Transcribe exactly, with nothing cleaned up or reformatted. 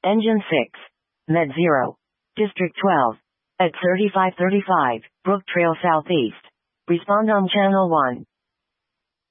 Engine six. Net zero. District twelve. At thirty-five thirty-five, Brook Trail Southeast. Respond on Channel one.